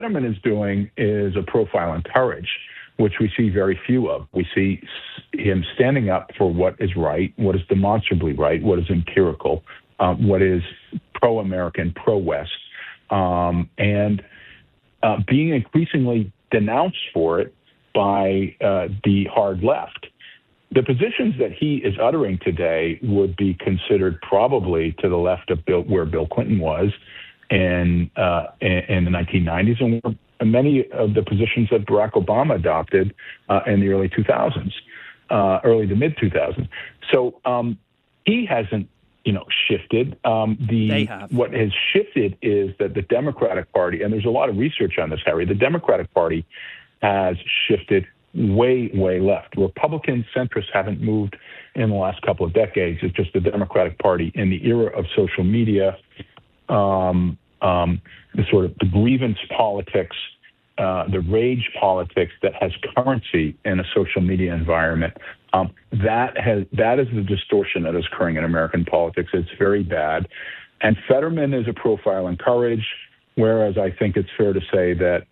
Fetterman is doing is a profile in courage, which we see very few of. We see him standing up for what is right, what is demonstrably right, what is empirical, what is pro-American, pro-West, and being increasingly denounced for it by the hard left. The positions that he is uttering today would be considered probably to the left of where Bill Clinton was in the 1990s, and many of the positions that Barack Obama adopted in the early 2000s, early to mid 2000s. So he hasn't, shifted. They have. What has shifted is that the Democratic Party, and there's a lot of research on this, Harry. The Democratic Party has shifted way, way left. Republican centrists haven't moved in the last couple of decades. It's just the Democratic Party in the era of social media, the grievance politics, the rage politics that has currency in a social media environment. That is the distortion that is occurring in American politics. It's very bad. And Fetterman is a profile in courage, whereas I think it's fair to say that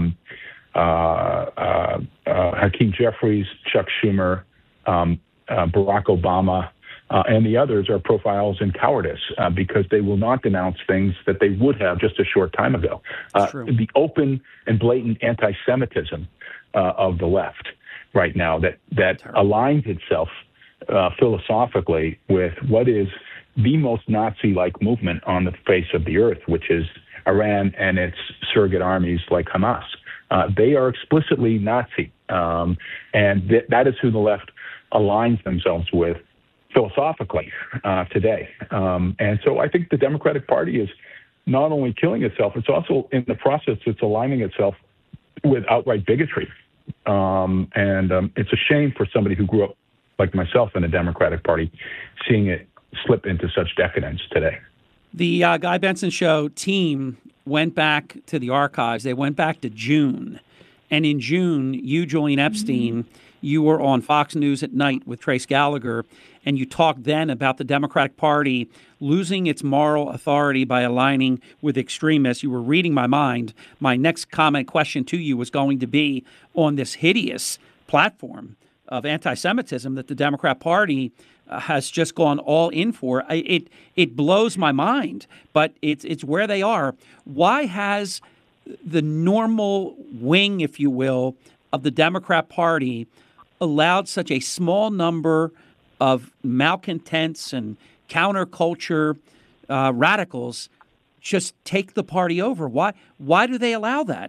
Hakeem Jeffries, Chuck Schumer, Barack Obama, and the others are profiles in cowardice because they will not denounce things that they would have just a short time ago. The open and blatant anti-Semitism of the left right now that aligns itself philosophically with what is the most Nazi-like movement on the face of the earth, which is Iran and its surrogate armies like Hamas. They are explicitly Nazi, and that is who the left aligns themselves with philosophically today. And so I think the Democratic Party is not only killing itself, it's also in the process, it's aligning itself with outright bigotry. It's a shame for somebody who grew up like myself in the Democratic Party, seeing it slip into such decadence today. The Guy Benson Show team went back to the archives. They went back to June. And in June, you, Julian Epstein, you were on Fox News at Night with Trace Gallagher, and you talked then about the Democratic Party losing its moral authority by aligning with extremists. You were reading my mind. My next question to you was going to be on this hideous platform of anti-Semitism that the Democrat Party has just gone all in for. It blows my mind, but it's where they are. Why has the normal wing, if you will, of the Democrat Party allowed such a small number of malcontents and counterculture radicals just take the party over? Why do they allow that?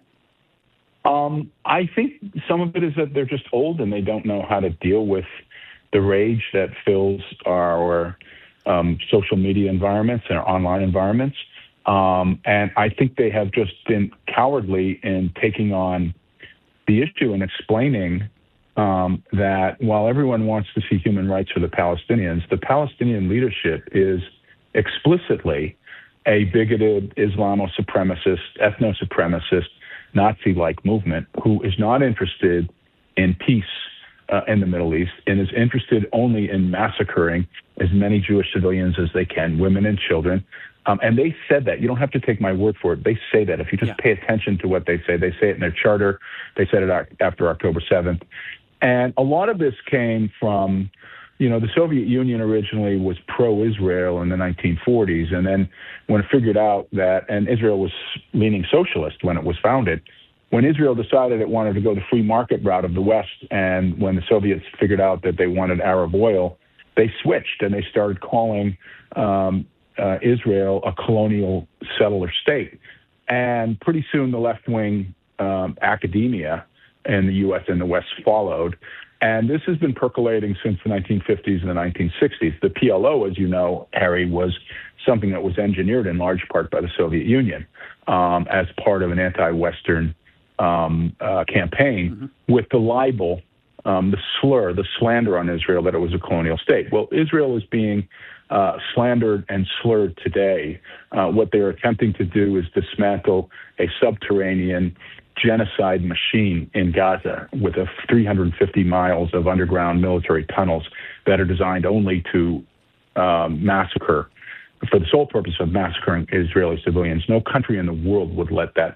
I think some of it is that they're just old and they don't know how to deal with the rage that fills our social media environments and our online environments. And I think they have just been cowardly in taking on the issue and explaining that while everyone wants to see human rights for the Palestinian leadership is explicitly a bigoted Islamo-supremacist, ethno-supremacist, Nazi-like movement who is not interested in peace in the Middle East and is interested only in massacring as many Jewish civilians as they can, women and children. And they said that. You don't have to take my word for it. They say that. If you just pay attention to what they say it in their charter. They said it after October 7th. And a lot of this came from, the Soviet Union originally was pro-Israel in the 1940s. And then when it figured out that, and Israel was leaning socialist when it was founded, when Israel decided it wanted to go the free market route of the West, and when the Soviets figured out that they wanted Arab oil, they switched and they started calling Israel a colonial settler state. And pretty soon the left-wing academia in the U.S. and the West followed. And this has been percolating since the 1950s and the 1960s. The PLO, as you know, Harry, was something that was engineered in large part by the Soviet Union as part of an anti-Western campaign with the libel, the slur, the slander on Israel that it was a colonial state. Well, Israel is being slandered and slurred today. What they're attempting to do is dismantle a subterranean genocide machine in Gaza with 350 miles of underground military tunnels that are designed only to massacre, for the sole purpose of massacring Israeli civilians. No country in the world would let that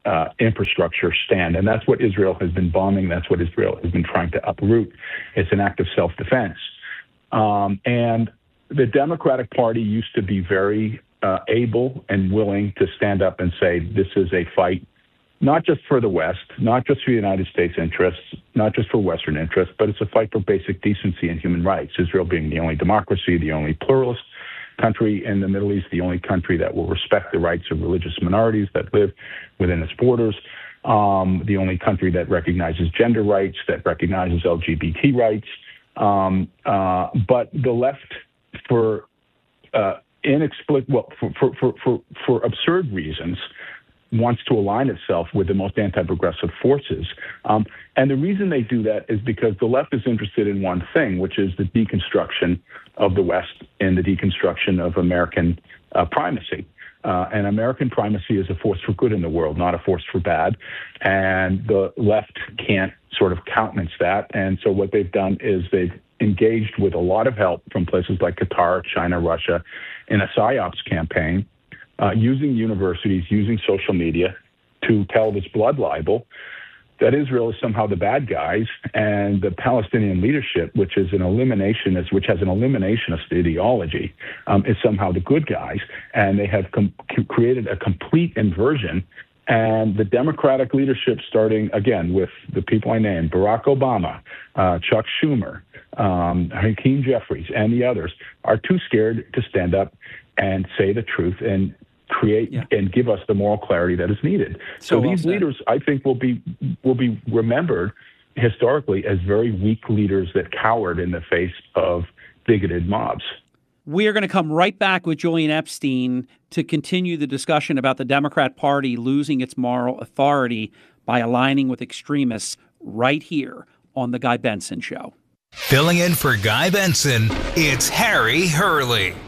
infrastructure stand. And that's what Israel has been bombing. That's what Israel has been trying to uproot. It's an act of self-defense. And the Democratic Party used to be very able and willing to stand up and say, this is a fight not just for the West, not just for the United States interests, not just for Western interests, but it's a fight for basic decency and human rights. Israel being the only democracy, the only pluralist country in the Middle East, the only country that will respect the rights of religious minorities that live within its borders, the only country that recognizes gender rights, that recognizes LGBT rights. But the left, for absurd reasons, wants to align itself with the most anti-progressive forces. And the reason they do that is because the left is interested in one thing, which is the deconstruction of the West and the deconstruction of American primacy. And American primacy is a force for good in the world, not a force for bad. And the left can't sort of countenance that. And so what they've done is they've engaged with a lot of help from places like Qatar, China, Russia, in a PSYOPs campaign, using universities, using social media to tell this blood libel that Israel is somehow the bad guys, and the Palestinian leadership, which has an eliminationist ideology, is somehow the good guys. And they have created a complete inversion. And the Democratic leadership, starting again with the people I named, Barack Obama, Chuck Schumer, Hakeem Jeffries, and the others, are too scared to stand up and say the truth and create and give us the moral clarity that is needed. So these leaders, I think, will be remembered historically as very weak leaders that cowered in the face of bigoted mobs. We are going to come right back with Julian Epstein to continue the discussion about the Democrat Party losing its moral authority by aligning with extremists right here on The Guy Benson Show. Filling in for Guy Benson, it's Harry Hurley.